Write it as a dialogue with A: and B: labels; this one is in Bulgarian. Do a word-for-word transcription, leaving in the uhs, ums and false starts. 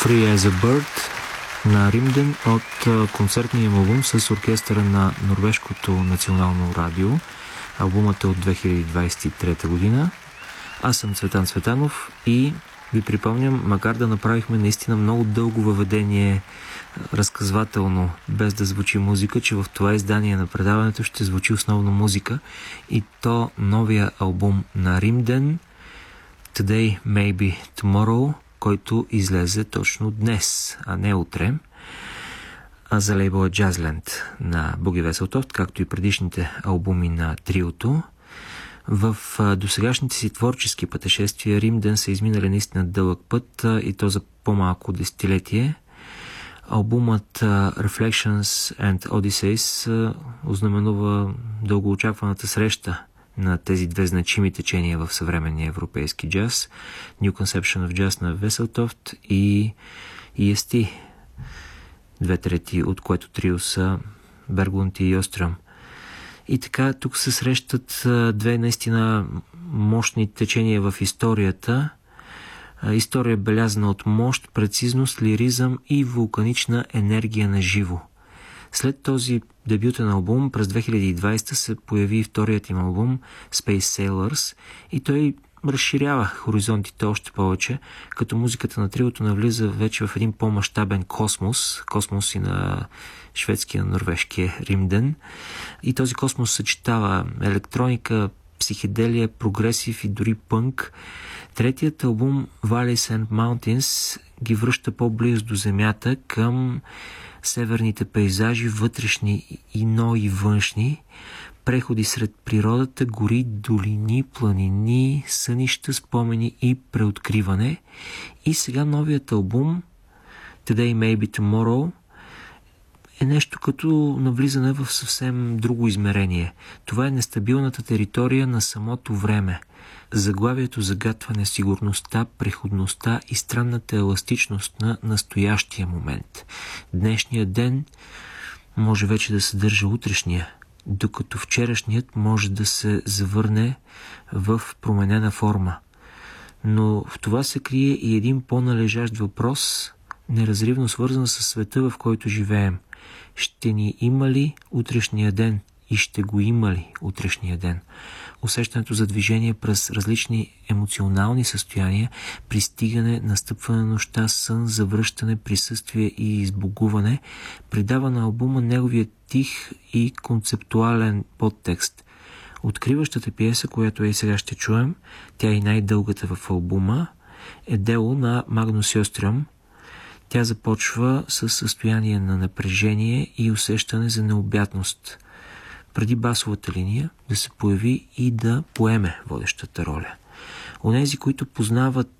A: Free as a Bird на Римден от концертния албум с оркестъра на Норвежкото национално радио. Албумът е от две хиляди двадесет и трета година. Аз съм Цветан Цветанов и ви припомням, макар да направихме наистина много дълго въведение, разказвателно, без да звучи музика, че в това издание на предаването ще звучи основно музика, и то новия албум на Римден Today Maybe Tomorrow, който излезе точно днес, а не утре, а за лейбъла Jazzland на Буги Веселтофт, както и предишните албуми на триото. В досегашните си творчески пътешествия Римден са изминали наистина дълъг път, и то за по-малко десетилетие. Албумът Reflections and Odysseys ознаменува дългоочакваната среща на тези две значими течения в съвременния европейски джаз: New Conception of Jazz на Веселтофт и И Ес Ти, две трети от което трио са Берглунд и Йострам. И така, тук се срещат две наистина мощни течения в историята. История белязана от мощ, прецизност, лиризъм и вулканична енергия на живо. След този дебютен албум през две хиляди и двадесета се появи и вторият им албум Space Sailors, и той разширява хоризонтите още повече, като музиката на триото навлиза вече в един по-мащабен космос, космос и на шведския, норвежкия Римден. И този космос съчетава електроника, психоделия, прогресив и дори пънк. Третият албум Valleys and Mountains ги връща по-близо до земята, към северните пейзажи, вътрешни, но и външни, преходи сред природата, гори, долини, планини, сънища, спомени и преоткриване. И сега новият албум Today Maybe Tomorrow е нещо като навлизане в съвсем друго измерение. Това е нестабилната територия на самото време. Заглавието загатва несигурността, преходността и странната еластичност на настоящия момент. Днешният ден може вече да съдържа утрешния, докато вчерашният може да се завърне в променена форма. Но в това се крие и един по-належащ въпрос, неразривно свързан с света, в който живеем. Ще ни има ли утрешния ден? И ще го има ли утрешния ден? Усещането за движение през различни емоционални състояния, пристигане, настъпване на нощта, сън, завръщане, присъствие и избогуване, придава на албума неговия тих и концептуален подтекст. Откриващата пиеса, която е и сега ще чуем, тя е най-дългата в албума, е дело на Магнус Йострам. Тя започва с състояние на напрежение и усещане за необятност, преди басовата линия да се появи и да поеме водещата роля. Онези, които познават